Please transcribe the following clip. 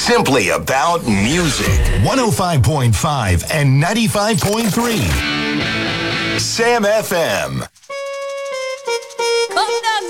Simply about music. 105.5 and 95.3. Sam FM. Come down,